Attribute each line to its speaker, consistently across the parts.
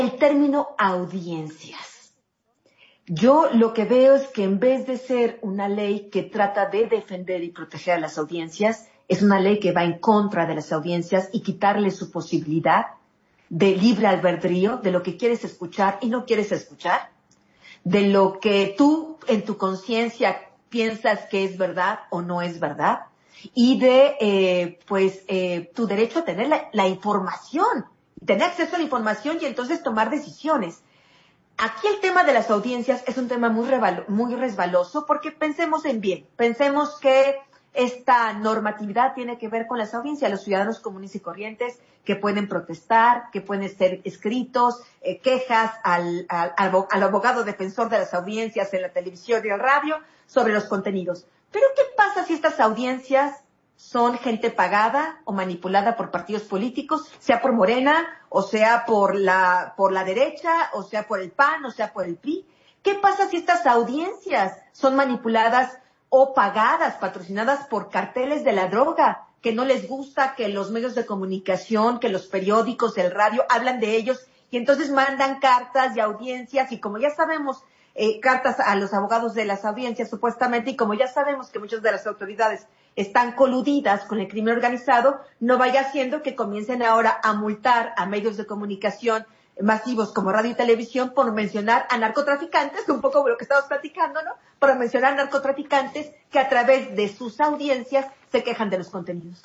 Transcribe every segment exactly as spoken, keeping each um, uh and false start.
Speaker 1: El término audiencias. Yo lo que veo es que en vez de ser una ley que trata de defender y proteger a las audiencias, es una ley que va en contra de las audiencias y quitarle su posibilidad de libre albedrío, de lo que quieres escuchar y no quieres escuchar, de lo que tú en tu conciencia piensas que es verdad o no es verdad, y de eh, pues eh, tu derecho a tener la, la información, tener acceso a la información y entonces tomar decisiones. Aquí el tema de las audiencias es un tema muy, revalo, muy resbaloso porque pensemos en bien, pensemos que esta normatividad tiene que ver con las audiencias, los ciudadanos comunes y corrientes que pueden protestar, que pueden ser escritos, eh, quejas al, al, al abogado defensor de las audiencias en la televisión y el radio sobre los contenidos. Pero ¿qué pasa si estas audiencias son gente pagada o manipulada por partidos políticos, sea por Morena, o sea por la, por la derecha, o sea por el P A N, o sea por el P R I? ¿Qué pasa si estas audiencias son manipuladas o pagadas, patrocinadas por carteles de la droga, que no les gusta que los medios de comunicación, que los periódicos, el radio, hablan de ellos y entonces mandan cartas y audiencias y como ya sabemos, eh, cartas a los abogados de las audiencias supuestamente y como ya sabemos que muchas de las autoridades están coludidas con el crimen organizado, no vaya siendo que comiencen ahora a multar a medios de comunicación masivos como radio y televisión por mencionar a narcotraficantes, un poco lo que estamos platicando, ¿no? Por mencionar narcotraficantes que a través de sus audiencias se quejan de los contenidos.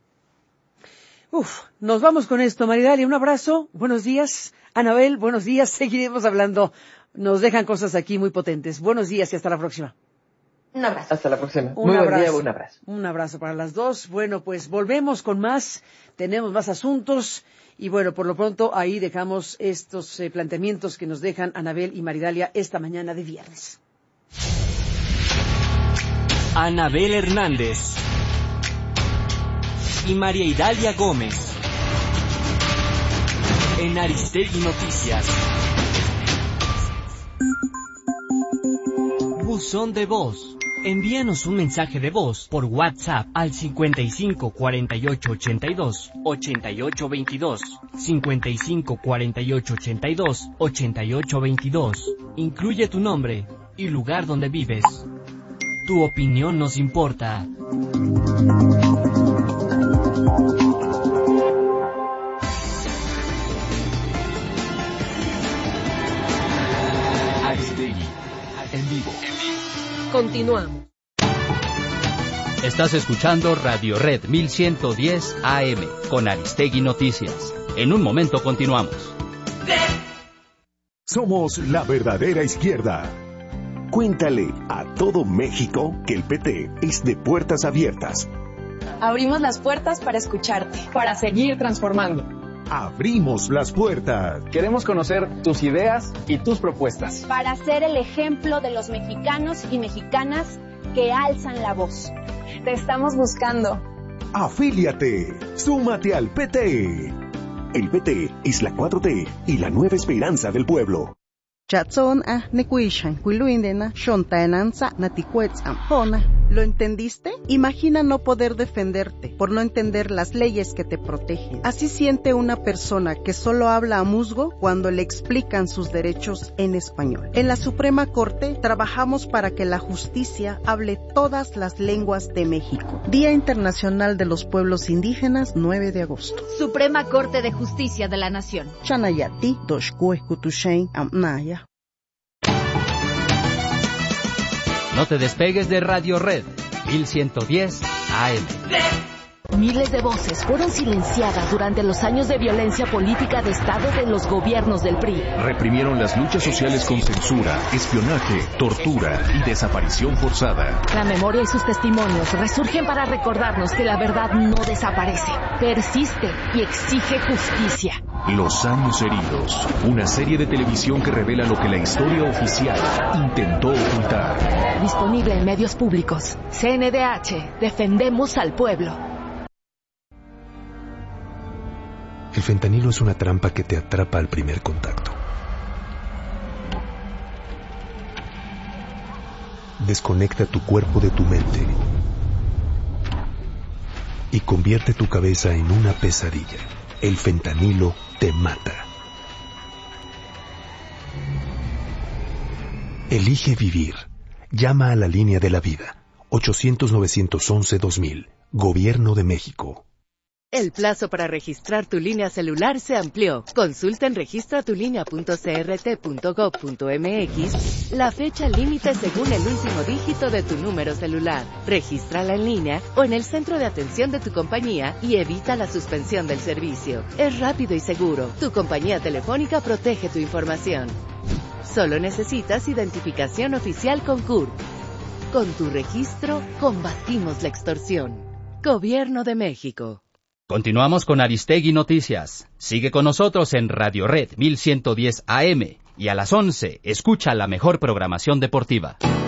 Speaker 2: Uf, nos vamos con esto, Maridalia, un abrazo, buenos días. Anabel, buenos días, seguiremos hablando. Nos dejan cosas aquí muy potentes. Buenos días y hasta la próxima.
Speaker 1: Un abrazo.
Speaker 3: Hasta la próxima.
Speaker 2: Un
Speaker 3: Muy
Speaker 2: abrazo.
Speaker 3: buen día, un abrazo.
Speaker 2: Un abrazo para las dos. Bueno, pues volvemos con más. Tenemos más asuntos. Y bueno, por lo pronto ahí dejamos estos eh, planteamientos que nos dejan Anabel y Maridalia esta mañana de viernes.
Speaker 4: Anabel Hernández y María Idalia Gómez en Aristegui Noticias. Buzón de voz. Envíanos un mensaje de voz por WhatsApp al cincuenta y cinco cuarenta y ocho ochenta y dos ochenta y ocho veintidós, cincuenta y cinco cuarenta y ocho ochenta y dos ochenta y ocho veintidós. Incluye tu nombre y lugar donde vives. Tu opinión nos importa.
Speaker 5: Aristegui, en vivo.
Speaker 6: Continuamos.
Speaker 5: Estás escuchando Radio Red mil ciento diez A M con Aristegui Noticias. En un momento continuamos.
Speaker 7: Somos la verdadera izquierda. Cuéntale a todo México que el P T es de puertas abiertas.
Speaker 6: Abrimos las puertas para escucharte, para seguir transformando.
Speaker 7: Abrimos las puertas.
Speaker 8: Queremos conocer tus ideas y tus propuestas.
Speaker 9: Para ser el ejemplo de los mexicanos y mexicanas que alzan la voz.
Speaker 6: Te estamos buscando.
Speaker 7: Afíliate. Súmate al P T. El P T es la cuatro T y la nueva esperanza del pueblo.
Speaker 10: ¿Lo entendiste? Imagina no poder defenderte por no entender las leyes que te protegen. Así siente una persona que solo habla a musgo cuando le explican sus derechos en español. En la Suprema Corte trabajamos para que la justicia hable todas las lenguas de México. Día Internacional de los Pueblos Indígenas, nueve de agosto.
Speaker 11: Suprema Corte de Justicia de la Nación.
Speaker 10: Chanayati, Doshkue Kutushain, Amnaya.
Speaker 5: No te despegues de Radio Red mil ciento diez A M.
Speaker 11: Miles de voces fueron silenciadas durante los años de violencia política de Estado de los gobiernos del P R I.
Speaker 12: Reprimieron las luchas sociales con censura, espionaje, tortura y desaparición forzada.
Speaker 11: La memoria y sus testimonios resurgen para recordarnos que la verdad no desaparece, persiste y exige justicia.
Speaker 12: Los años heridos, una serie de televisión que revela lo que la historia oficial intentó ocultar.
Speaker 11: Disponible en medios públicos. C N D H, defendemos al pueblo.
Speaker 13: El fentanilo es una trampa que te atrapa al primer contacto. Desconecta tu cuerpo de tu mente y convierte tu cabeza en una pesadilla. El fentanilo te mata. Elige vivir. Llama a la línea de la vida. ochocientos, novecientos once, dos mil. Gobierno de México.
Speaker 11: El plazo para registrar tu línea celular se amplió. Consulta en registra tu línea punto c r t punto gov punto m x la fecha límite según el último dígito de tu número celular. Regístrala en línea o en el centro de atención de tu compañía y evita la suspensión del servicio. Es rápido y seguro. Tu compañía telefónica protege tu información. Solo necesitas identificación oficial con C U R P. Con tu registro, combatimos la extorsión. Gobierno de México.
Speaker 5: Continuamos con Aristegui Noticias. Sigue con nosotros en Radio Red mil ciento diez A M y a las once escucha la mejor programación deportiva.